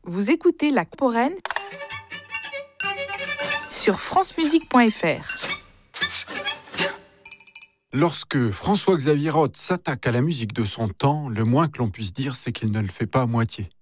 Vous écoutez La Contemporaine sur francemusique.fr. Lorsque François-Xavier Roth s'attaque à la musique de son temps, le moins que l'on puisse dire, c'est qu'il ne le fait pas à moitié.